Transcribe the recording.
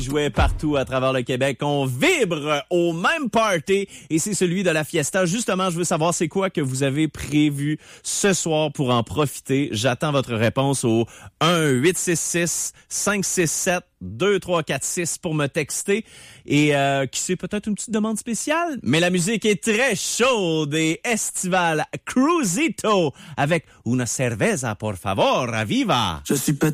Jouait partout à travers le Québec. On vibre au même party et c'est celui de la fiesta. Justement, je veux savoir c'est quoi que vous avez prévu ce soir pour en profiter. J'attends votre réponse au 1-866-567-2346 pour me texter et qui sait peut-être une petite demande spéciale. Mais la musique est très chaude et estivale. Cruisito avec Una cerveza por favor, viva. Je suis